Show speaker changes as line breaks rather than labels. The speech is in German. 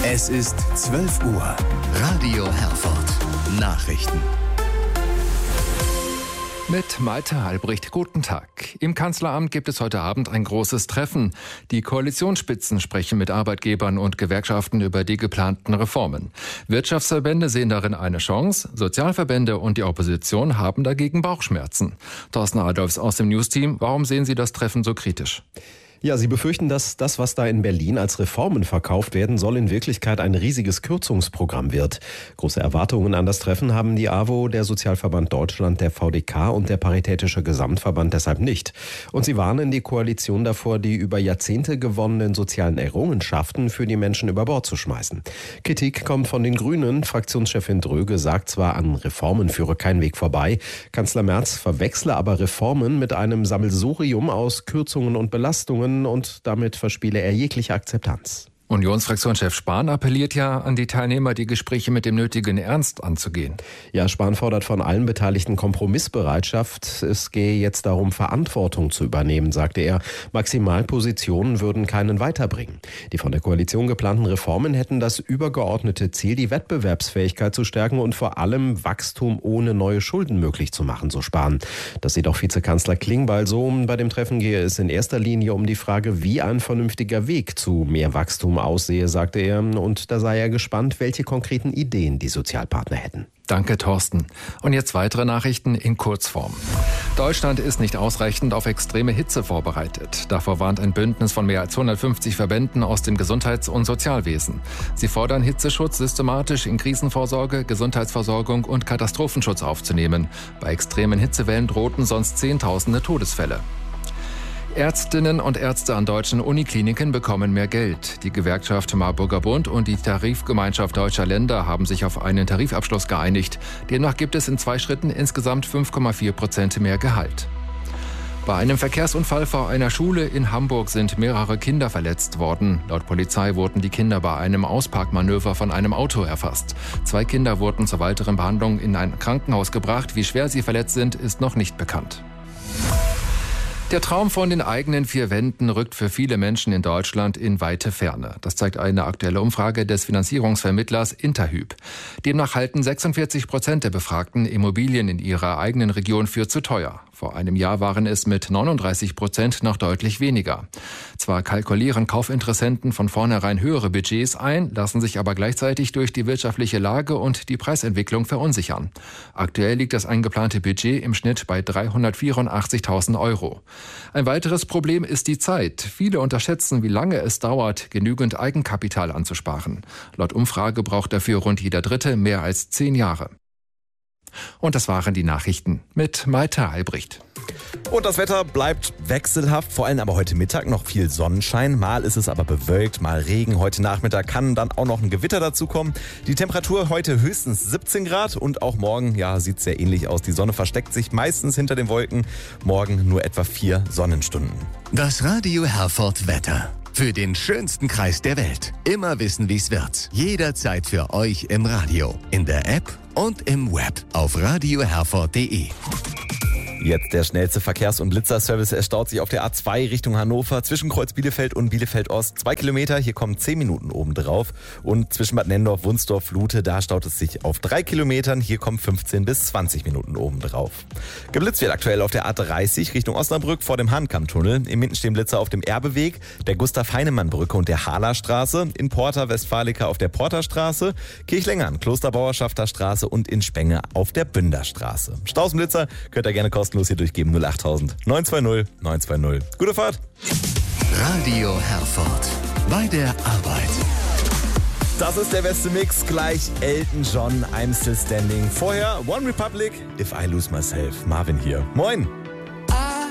Es ist 12 Uhr. Radio Herford. Nachrichten.
Mit Malte Halbricht, guten Tag. Im Kanzleramt gibt es heute Abend ein großes Treffen. Die Koalitionsspitzen sprechen mit Arbeitgebern und Gewerkschaften über die geplanten Reformen. Wirtschaftsverbände sehen darin eine Chance, Sozialverbände und die Opposition haben dagegen Bauchschmerzen. Thorsten Adolfs aus dem News-Team, warum sehen Sie das Treffen so kritisch?
Ja, sie befürchten, dass das, was da in Berlin als Reformen verkauft werden soll, in Wirklichkeit ein riesiges Kürzungsprogramm wird. Große Erwartungen an das Treffen haben die AWO, der Sozialverband Deutschland, der VDK und der Paritätische Gesamtverband deshalb nicht. Und sie warnen die Koalition davor, die über Jahrzehnte gewonnenen sozialen Errungenschaften für die Menschen über Bord zu schmeißen. Kritik kommt von den Grünen. Fraktionschefin Dröge sagt zwar, an Reformen führe kein Weg vorbei. Kanzler Merz verwechsle aber Reformen mit einem Sammelsurium aus Kürzungen und Belastungen, und damit verspiele er jegliche Akzeptanz.
Unionsfraktionschef Spahn appelliert ja an die Teilnehmer, die Gespräche mit dem nötigen Ernst anzugehen.
Ja, Spahn fordert von allen Beteiligten Kompromissbereitschaft. Es gehe jetzt darum, Verantwortung zu übernehmen, sagte er. Maximalpositionen würden keinen weiterbringen. Die von der Koalition geplanten Reformen hätten das übergeordnete Ziel, die Wettbewerbsfähigkeit zu stärken und vor allem Wachstum ohne neue Schulden möglich zu machen, so Spahn. Das sieht auch Vizekanzler Klingbeil so. Bei dem Treffen gehe es in erster Linie um die Frage, wie ein vernünftiger Weg zu mehr Wachstum aussehe, sagte er, und da sei er gespannt, welche konkreten Ideen die Sozialpartner hätten.
Danke, Thorsten. Und jetzt weitere Nachrichten in Kurzform. Deutschland ist nicht ausreichend auf extreme Hitze vorbereitet. Davor warnt ein Bündnis von mehr als 150 Verbänden aus dem Gesundheits- und Sozialwesen. Sie fordern, Hitzeschutz systematisch in Krisenvorsorge, Gesundheitsversorgung und Katastrophenschutz aufzunehmen. Bei extremen Hitzewellen drohten sonst Zehntausende Todesfälle. Ärztinnen und Ärzte an deutschen Unikliniken bekommen mehr Geld. Die Gewerkschaft Marburger Bund und die Tarifgemeinschaft Deutscher Länder haben sich auf einen Tarifabschluss geeinigt. Demnach gibt es in 2 Schritten insgesamt 5,4% mehr Gehalt. Bei einem Verkehrsunfall vor einer Schule in Hamburg sind mehrere Kinder verletzt worden. Laut Polizei wurden die Kinder bei einem Ausparkmanöver von einem Auto erfasst. 2 Kinder wurden zur weiteren Behandlung in ein Krankenhaus gebracht. Wie schwer sie verletzt sind, ist noch nicht bekannt. Der Traum von den eigenen 4 Wänden rückt für viele Menschen in Deutschland in weite Ferne. Das zeigt eine aktuelle Umfrage des Finanzierungsvermittlers Interhyp. Demnach halten 46% der Befragten Immobilien in ihrer eigenen Region für zu teuer. Vor einem Jahr waren es mit 39% noch deutlich weniger. Zwar kalkulieren Kaufinteressenten von vornherein höhere Budgets ein, lassen sich aber gleichzeitig durch die wirtschaftliche Lage und die Preisentwicklung verunsichern. Aktuell liegt das eingeplante Budget im Schnitt bei 384.000 Euro. Ein weiteres Problem ist die Zeit. Viele unterschätzen, wie lange es dauert, genügend Eigenkapital anzusparen. Laut Umfrage braucht dafür rund jeder Dritte mehr als 10 Jahre. Und das waren die Nachrichten mit Malte Halbricht.
Und das Wetter bleibt wechselhaft, vor allem aber heute Mittag noch viel Sonnenschein. Mal ist es aber bewölkt, mal Regen. Heute Nachmittag kann dann auch noch ein Gewitter dazukommen. Die Temperatur heute höchstens 17 Grad und auch morgen, ja, sieht sehr ähnlich aus. Die Sonne versteckt sich meistens hinter den Wolken. Morgen nur etwa 4 Sonnenstunden.
Das Radio Herford Wetter. Für den schönsten Kreis der Welt. Immer wissen, wie's wird. Jederzeit für euch im Radio, in der App und im Web auf radioherford.de.
Jetzt der schnellste Verkehrs- und Blitzerservice. Er staut sich auf der A2 Richtung Hannover zwischen Kreuz Bielefeld und Bielefeld-Ost. 2 Kilometer, hier kommen 10 Minuten obendrauf. Und zwischen Bad Nenndorf, Wunsdorf, Lute, da staut es sich auf 3 Kilometern. Hier kommen 15 bis 20 Minuten obendrauf. Geblitzt wird aktuell auf der A30 Richtung Osnabrück vor dem Hahnkammtunnel. Im Minden stehen Blitzer auf dem Erbeweg, der Gustav-Heinemann-Brücke und der Haaler-Straße. In Porta Westfalica auf der Porterstraße, Kirchlengern, Klosterbauerschafter Straße und in Spenge auf der Bünderstraße. Stausblitzer könnt ihr gerne kostenlos hier durchgeben. 08000 920 920. Gute Fahrt!
Radio Herford. Bei der Arbeit.
Das ist der beste Mix. Gleich Elton John, I'm Still Standing. Vorher One Republic, If I Lose Myself. Marvin hier. Moin!